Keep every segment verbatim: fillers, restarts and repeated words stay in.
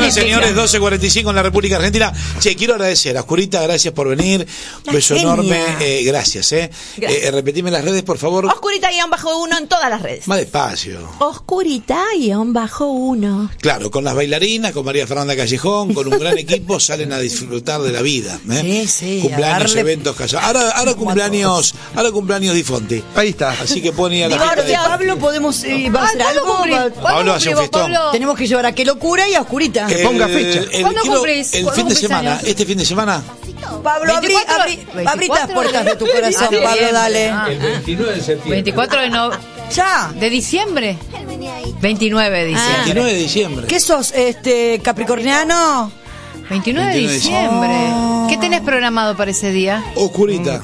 Bueno, señores, doce cuarenta y cinco en la República Argentina. Che, quiero agradecer a Oscurita, gracias por venir. La Beso genia. enorme. Eh, gracias, eh. Gracias. eh repetime las redes, por favor. Oscurita guión bajo uno en todas las redes. Más despacio. Oscurita guión bajo uno. Claro, con las bailarinas, con María Fernanda Callejón, con un gran equipo, salen a disfrutar de la vida. ¿eh? Sí, sí. Cumpleaños, darle... eventos, casados. Ahora, ahora cumpleaños, ahora cumpleaños Di Fonte. Ahí está. Así que pueden ir a la Divorcio. fiesta de... Pablo, podemos eh, va a hacer ¿cuándo algo. cumplís? Va- ¿Cuándo Pablo hace un cumplimos, fiestón. Pablo? Tenemos que llevar a Qué Locura y a Oscurita. Que ponga fecha. El, el, ¿Cuándo quiero- cumplís? el ¿Cuándo fin de cumplís semana, años? este fin de semana. Pablo, abrí, veinticuatro, abrí, abrí las veinticuatro puertas de tu corazón, de Pablo, noviembre. dale. Ah, El veintinueve de septiembre. veinticuatro de, no... Ya. de diciembre. veintinueve de diciembre. veintinueve de diciembre. ¿Qué sos, este, capricorniano? veintinueve de veintinueve de diciembre. Oh. ¿Qué tenés programado para ese día? Oscurita.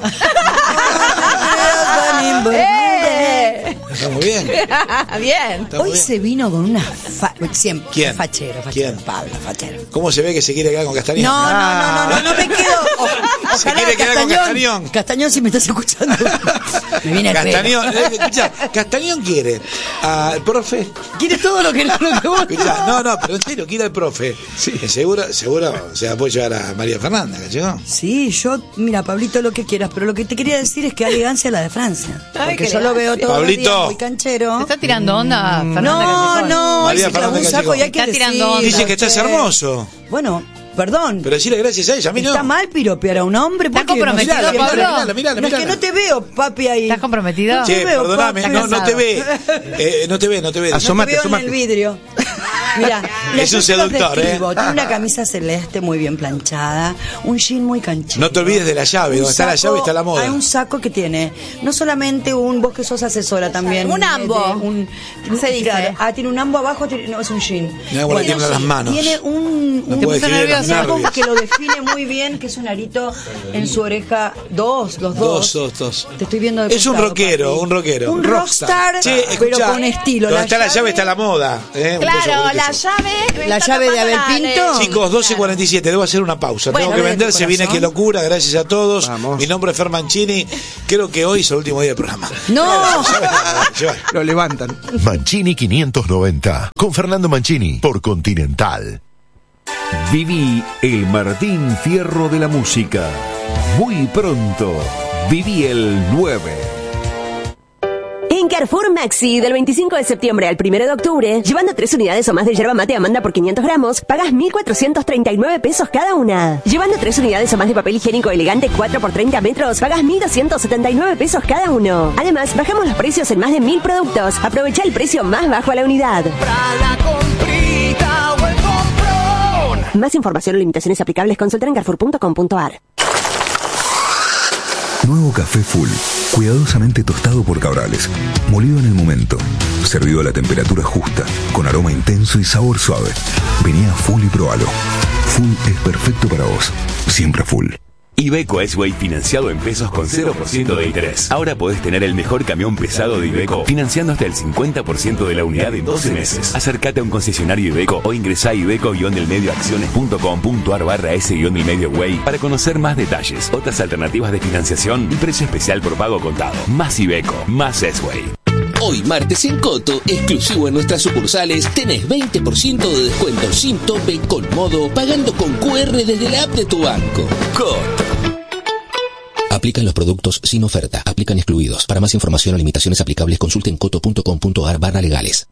¡Eh! Estamos bien. Bien. Estamos Hoy bien. se vino con una fa... siempre. ¿Quién? Fachero, fachero. ¿Quién? Pablo, fachero. ¿Cómo se ve que se quiere quedar con Castañón? No, no, no, no, no, no me quedo. O- Se ojalá quiere quedar con Castañón. Castañón, si me estás escuchando. Me viene el pelo. Castañón, eh, escucha, Castañón quiere al profe. Quiere todo lo que, lo que vos. Escucha, no, no, pero en serio, quiere al profe. Sí. Seguro, seguro se va a poder llevar a María Fernanda, ¿cachó? Sí, yo, mira, Pablito, lo que quieras, pero lo que te quería decir es que elegancia la de Francia. Ay, Porque qué yo lo veo todos Pablito. los días muy canchero. ¿Te está tirando onda, Fernanda No, Callejón? no, María hoy se clavó Fernanda un saco Callejón. y hay que Está tirando decirlo, onda. Dice que estás che. hermoso. Bueno, perdón. Pero decirle gracias a ella, a mí no. Está mal piropear a un hombre. ¿Estás porque comprometido, no sé, Pablo? Mirala, mirala, No, es que mirala. no te veo, papi, ahí. ¿Estás comprometido? No Che, te veo, perdóname, papi. no, no te ve. Eh, no te ve, no te ve. No te Asómate, veo en asómate. el vidrio. Mira, Es un seductor, ¿eh? Tiene una camisa celeste muy bien planchada, un jean muy canchero. No te olvides de la llave, Un donde está la saco- llave está la moda. Hay un saco que tiene, no solamente un, vos que sos asesora también. Un eh, ambo. de- un, Se dice. claro, ah, tiene un ambo abajo, tiene- no, es un jean. Mirá cómo le tiemblan las manos. Tiene un, No un puede escribir los algo nervios. que lo define muy bien, que es un arito en su oreja, dos, los dos. Dos, dos, dos. Te estoy viendo de Es un costado, rockero, papi. un rockero. Un rockstar, Che, pero escuchá, con estilo. Donde La está la llave está la moda. ¿eh? Un beso Claro, por la eso. llave. La está llave de tapando Abel la- Pinto. Chicos, doce cuarenta y siete, debo hacer una pausa. Bueno, Tengo que de vender, tu se viene corazón. Qué Locura, gracias a todos. Vamos. Mi nombre es Fer Mancini. Creo que hoy es el último día del programa. No. Lleva. Lo levantan. Mancini quinientos noventa, con Fernando Mancini, por Continental. Viví el Martín Fierro de la música. Muy pronto, viví el nueve. En Carrefour Maxi, del veinticinco de septiembre al primero de octubre, llevando tres unidades o más de yerba mate Amanda por quinientos gramos, pagas mil cuatrocientos treinta y nueve pesos cada una. Llevando tres unidades o más de papel higiénico elegante cuatro por treinta metros, pagas mil doscientos setenta y nueve pesos cada uno. Además, bajamos los precios en más de mil productos. Aprovecha el precio más bajo a la unidad. Más información o limitaciones aplicables, consulta en carrefour punto com punto a r. Nuevo café Full, cuidadosamente tostado por Cabrales, molido en el momento, servido a la temperatura justa, con aroma intenso y sabor suave. Vení a Full y probalo. Full es perfecto para vos, siempre Full. Iveco S-Way financiado en pesos con cero por ciento de interés. Ahora podés tener el mejor camión pesado de Iveco financiando hasta el cincuenta por ciento de la unidad en doce meses. Acércate a un concesionario Iveco o ingresá a iveco-delmedioacciones.com.ar barra S-Delmedio-Way para conocer más detalles, otras alternativas de financiación y precio especial por pago contado. Más Iveco, más S-Way. Hoy martes en Coto, exclusivo en nuestras sucursales, tenés veinte por ciento de descuento sin tope con modo, pagando con Q R desde la app de tu banco. Coto. Aplican los productos sin oferta. Aplican excluidos. Para más información o limitaciones aplicables, consulten coto punto com punto a r barra legales.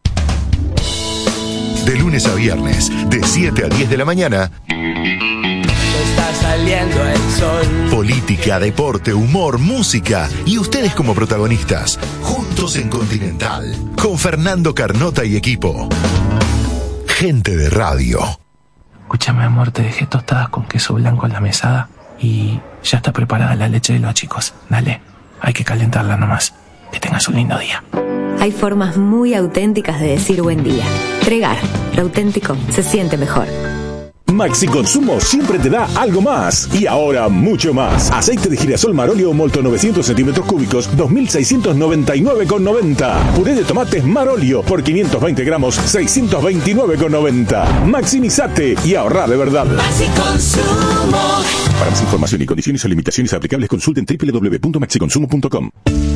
De lunes a viernes, de siete a diez de la mañana, Está saliendo el sol. política, deporte, humor, música y ustedes como protagonistas, juntos en Continental, con Fernando Carnota y equipo. Gente de radio. Escúchame, amor, te dejé tostadas con queso blanco en la mesada y ya está preparada la leche de los chicos. Dale, hay que calentarla nomás. Que tengas un lindo día. Hay formas muy auténticas de decir buen día. Tregar, lo auténtico se siente mejor. Maxi Consumo siempre te da algo más. Y ahora mucho más. Aceite de girasol Marolio Molto novecientos centímetros cúbicos, dos mil seiscientos noventa y nueve con noventa. Puré de tomates Marolio por quinientos veinte gramos, seiscientos veintinueve con noventa. Maximizate y ahorra de verdad. Maxi Consumo. Para más información y condiciones o limitaciones aplicables, consulten doble u doble u doble u punto maxi consumo punto com.